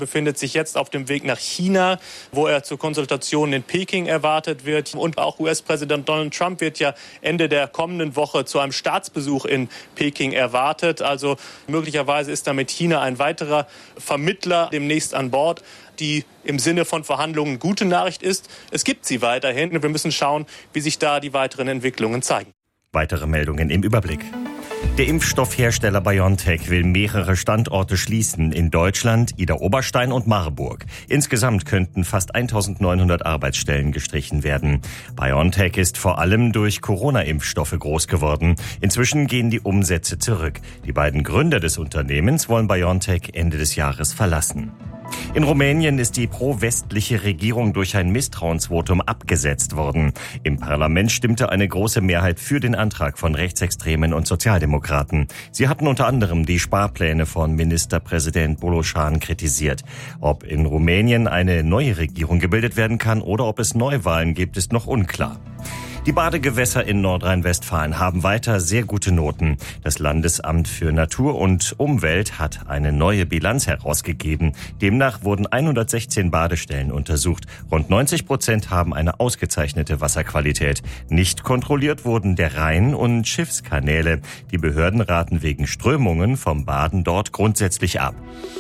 befindet sich jetzt auf dem Weg nach China, wo er zur Konsultation in Peking erwartet wird. Und auch US-Präsident Donald Trump wird ja Ende der kommenden Woche zu einem Staatsbesuch in Peking erwartet. Also möglicherweise ist damit China ein weiterer Vermittler demnächst an Bord. Die im Sinne von Verhandlungen gute Nachricht ist, es gibt sie weiterhin. Wir müssen schauen, wie sich da die weiteren Entwicklungen zeigen. Weitere Meldungen im Überblick. Der Impfstoffhersteller BioNTech will mehrere Standorte schließen in Deutschland, Idar-Oberstein und Marburg. Insgesamt könnten fast 1900 Arbeitsstellen gestrichen werden. BioNTech ist vor allem durch Corona-Impfstoffe groß geworden. Inzwischen gehen die Umsätze zurück. Die beiden Gründer des Unternehmens wollen BioNTech Ende des Jahres verlassen. In Rumänien ist die pro-westliche Regierung durch ein Misstrauensvotum abgesetzt worden. Im Parlament stimmte eine große Mehrheit für den Antrag von Rechtsextremen und Sozialdemokraten. Sie hatten unter anderem die Sparpläne von Ministerpräsident Boloșan kritisiert. Ob in Rumänien eine neue Regierung gebildet werden kann oder ob es Neuwahlen gibt, ist noch unklar. Die Badegewässer in Nordrhein-Westfalen haben weiter sehr gute Noten. Das Landesamt für Natur und Umwelt hat eine neue Bilanz herausgegeben. Demnach wurden 116 Badestellen untersucht. Rund 90% haben eine ausgezeichnete Wasserqualität. Nicht kontrolliert wurden der Rhein und Schiffskanäle. Die Behörden raten wegen Strömungen vom Baden dort grundsätzlich ab.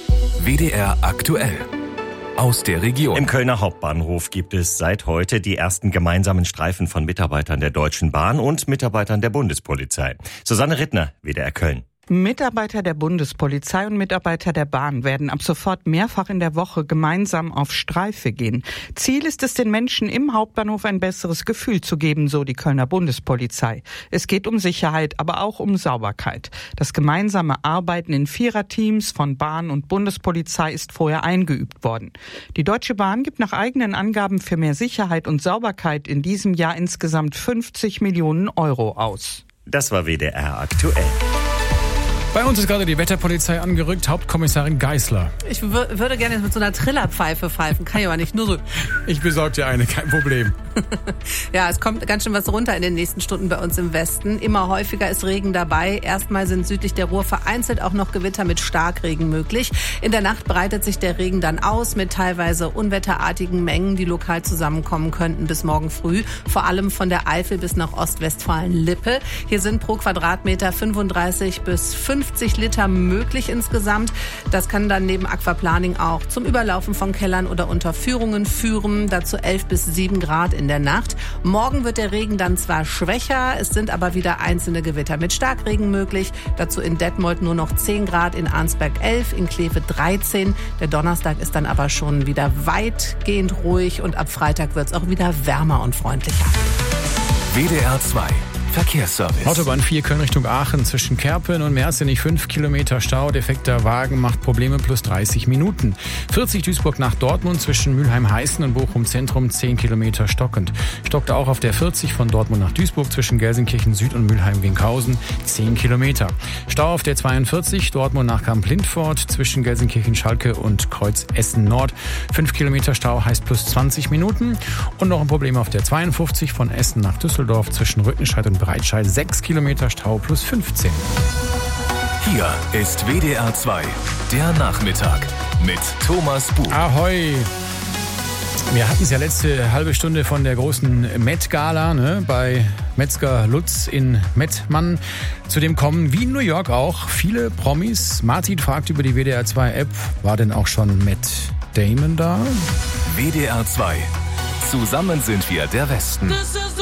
WDR aktuell. Aus der Region. Im Kölner Hauptbahnhof gibt es seit heute die ersten gemeinsamen Streifen von Mitarbeitern der Deutschen Bahn und Mitarbeitern der Bundespolizei. Susanne Rittner, WDR Köln. Mitarbeiter der Bundespolizei und Mitarbeiter der Bahn werden ab sofort mehrfach in der Woche gemeinsam auf Streife gehen. Ziel ist es, den Menschen im Hauptbahnhof ein besseres Gefühl zu geben, so die Kölner Bundespolizei. Es geht um Sicherheit, aber auch um Sauberkeit. Das gemeinsame Arbeiten in Viererteams von Bahn und Bundespolizei ist vorher eingeübt worden. Die Deutsche Bahn gibt nach eigenen Angaben für mehr Sicherheit und Sauberkeit in diesem Jahr insgesamt 50 Millionen Euro aus. Das war WDR aktuell. Bei uns ist gerade die Wetterpolizei angerückt, Hauptkommissarin Geisler. Ich würde gerne mit so einer Trillerpfeife pfeifen, kann ich aber nicht, nur so. Ich besorge dir eine, kein Problem. Ja, es kommt ganz schön was runter in den nächsten Stunden bei uns im Westen. Immer häufiger ist Regen dabei. Erstmal sind südlich der Ruhr vereinzelt auch noch Gewitter mit Starkregen möglich. In der Nacht breitet sich der Regen dann aus mit teilweise unwetterartigen Mengen, die lokal zusammenkommen könnten bis morgen früh. Vor allem von der Eifel bis nach Ostwestfalen-Lippe. Hier sind pro Quadratmeter 35 bis 50 Liter möglich insgesamt. Das kann dann neben Aquaplaning auch zum Überlaufen von Kellern oder Unterführungen führen. Dazu 11 bis 7 Grad in der Nacht. Morgen wird der Regen dann zwar schwächer, es sind aber wieder einzelne Gewitter mit Starkregen möglich. Dazu in Detmold nur noch 10 Grad, in Arnsberg 11, in Kleve 13. Der Donnerstag ist dann aber schon wieder weitgehend ruhig und ab Freitag wird es auch wieder wärmer und freundlicher. WDR 2 Verkehrsservice. Autobahn 4 Köln Richtung Aachen zwischen Kerpen und Merzenich 5 Kilometer Stau. Defekter Wagen macht Probleme plus 30 Minuten. 40 Duisburg nach Dortmund zwischen Mülheim-Heißen und Bochum Zentrum 10 Kilometer stockend. Stockt auch auf der 40 von Dortmund nach Duisburg zwischen Gelsenkirchen Süd und Mülheim-Winkhausen 10 Kilometer. Stau auf der 42 Dortmund nach Kamp-Lindfort zwischen Gelsenkirchen-Schalke und Kreuz Essen Nord. 5 Kilometer Stau heißt plus 20 Minuten. Und noch ein Problem auf der 52 von Essen nach Düsseldorf zwischen Rüttenscheid und Breitscheid 6 Kilometer Stau plus 15. Hier ist WDR 2, der Nachmittag mit Thomas Buch. Ahoi! Wir hatten es ja letzte halbe Stunde von der großen Met-Gala, ne, bei Metzger Lutz in Mettmann. Zudem kommen, wie in New York auch, viele Promis. Martin fragt über die WDR 2 App, war denn auch schon Matt Damon da? WDR 2, zusammen sind wir der Westen.